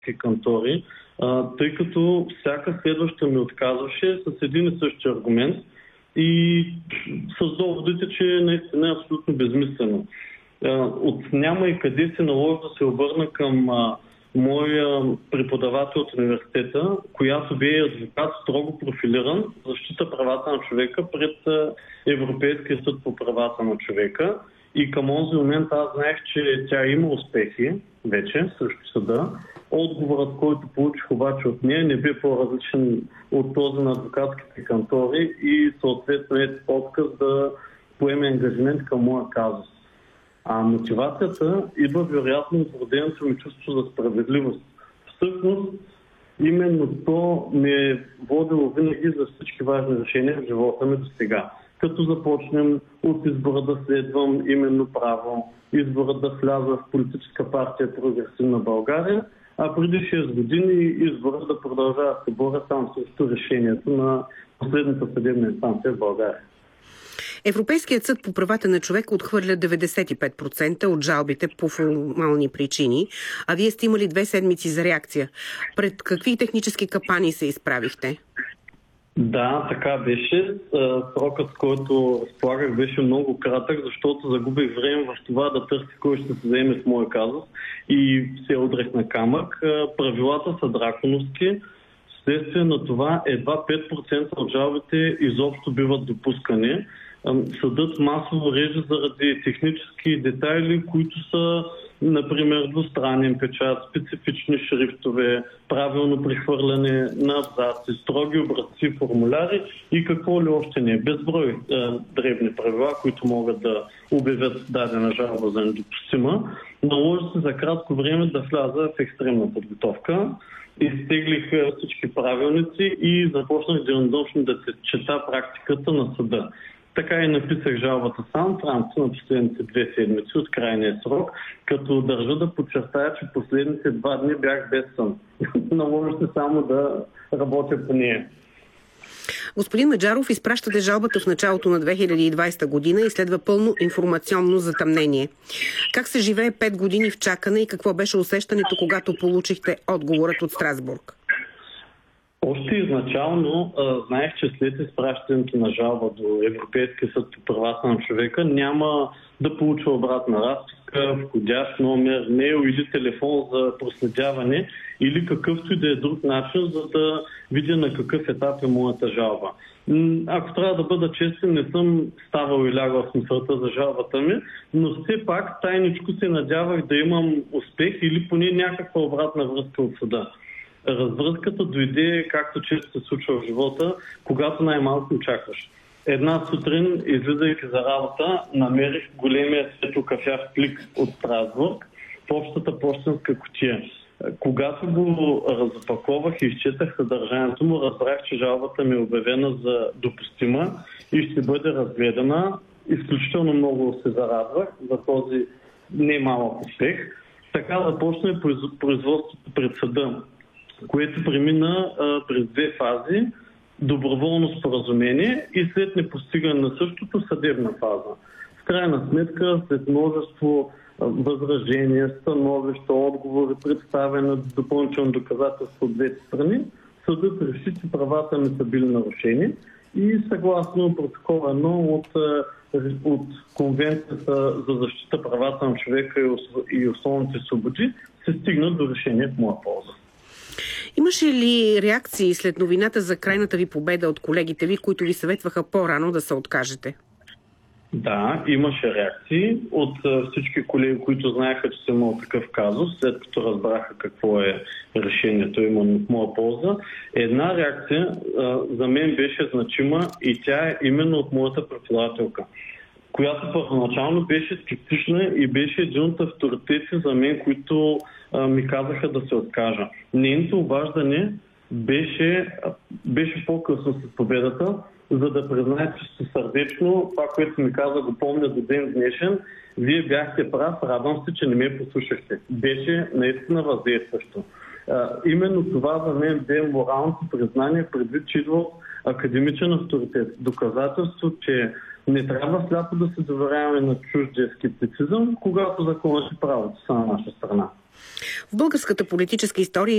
кантори, тъй като всяка следваща ми отказваше с един и същи аргумент и с доводите, че наистина е абсолютно безмислено. Няма и къде се наложи да се обърна към моя преподавател от университета, която бе адвокат строго профилиран за защита правата на човека пред Европейския съд по правата на човека. И към онзи момент аз знаех, че тя има успехи вече срещу съда. Отговорът, който получих обаче от нея, не бе по-различен от този на адвокатските кантори и съответно е отказ да поеме ангажимент към моя казус. А мотивацията идва вероятно от роденото ми чувство за справедливост. Всъщност, именно то ме е водило винаги за всички важни решения в живота ми до сега. Като започнем от избора да следвам именно право, избора да вляза в политическа партия Прогресивна България, а преди 6 години избора да продължава да се боря само срещу решението на последната съдебна инстанция в България. Европейският съд по правата на човека отхвърля 95% от жалбите по формални причини, а вие сте имали 2 седмици за реакция. Пред какви технически капани се изправихте? Да, така беше. Срокът, с който разполагах, беше много кратък, защото загубих време в това да търся кой ще се заеме с моя казус и се удрях на камък. Правилата са драконовски. Вследствие на това едва 5% от жалбите изобщо биват допускани. Съдът масово реже заради технически детайли, които са, например, двустранен печат, специфични шрифтове, правилно прехвърляне на абзаци, строги образци, формуляри и какво ли още не. Безброй дребни правила, които могат да обявят дадена жалба за недопустима. Наложи се за кратко време да вляза в екстремна подготовка. Изтеглих всички правилници и започнах единодушно да чета практиката на съда. Така и написах жалбата сам в рамките на последните 2 седмици от крайния срок, като държа да подчертая, че последните 2 дни бях без сън. Наложи се само да работя по нея. Господин Маджаров, изпращате жалбата в началото на 2020 година и следва пълно информационно затъмнение. Как се живее 5 години в чакане и какво беше усещането, когато получихте отговорът от Страсбург? Още изначално знаех, че след изпращането на жалба до Европейския съд по правата на човека няма да получа обратна разписка, входящ номер, мейл или телефон за проследяване или какъвто и да е друг начин, за да видя на какъв етап е моята жалба. Ако трябва да бъда честен, не съм ставал и лягал в смисълта за жалбата ми, но все пак тайничко се надявах да имам успех или поне някаква обратна връзка от съда. Развръзката дойде, както често се случва в живота, когато най-малко очакваш. Една сутрин, излизайки за работа, намерих големия светло-кафяв плик от Страсбург в общата пощенска кутия. Когато го разопаковах и изчетах съдържанието му, разбрах, че жалбата ми е обявена за допустима и ще бъде разгледана. Изключително много се зарадвах за този немалък успех. Така започна и производството пред съда, което премина през 2 фази – доброволно споразумение и след непостигане на същото съдебна фаза. В крайна сметка, след множество възражения, становища, отговори, представяне на допълнително доказателство от 2 страни, съдът реши, че правата ми са били нарушени и съгласно протокол 1 от Конвенцията за защита правата на човека и основните свободи се стигна до решение в моя полза. Имаше ли реакции след новината за крайната ви победа от колегите ви, които ви съветваха по-рано да се откажете? Да, имаше реакции от всички колеги, които знаеха, че съм имал такъв казус, след като разбраха какво е решението именно в моя полза. Една реакция за мен беше значима и тя е именно от моята преподавателка, която първоначално беше скептична и беше един от авторитети за мен, които ми казаха да се откажа. Нейното обаждане беше по-късно с победата, за да признае чистосърдечно това, което ми каза, го помня до ден днешен. Вие бяхте прав, радвам се, че не ме послушахте. Беше наистина въздействащо. Именно това за мен бе моралното признание, предвид, че идва академичен авторитет. Доказателство, че не трябва сляпо да се доверяваме на чуждия скептицизъм, когато законът и правото са на наша страна. В българската политическа история